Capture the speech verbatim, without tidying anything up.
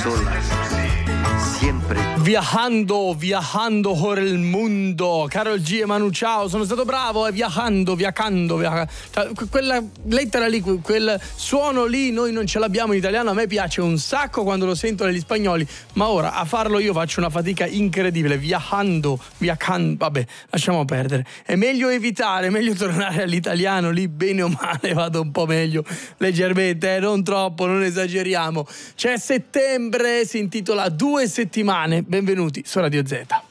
Viajando, viajando por il mundo. Karol G e Manu Chao, sono stato bravo, è viajando, viajando, viajando. Quella lettera lì, quel suono lì noi non ce l'abbiamo in italiano. A me piace un sacco quando lo sento negli spagnoli, ma ora a farlo io faccio una fatica incredibile. Viajando, viajando, vabbè, lasciamo perdere. È meglio evitare, è meglio tornare all'italiano, lì bene o male vado un po' meglio, leggermente, eh, non troppo, non esageriamo. C'è settembre, si intitola Due settimane. Benvenuti su Radio Z.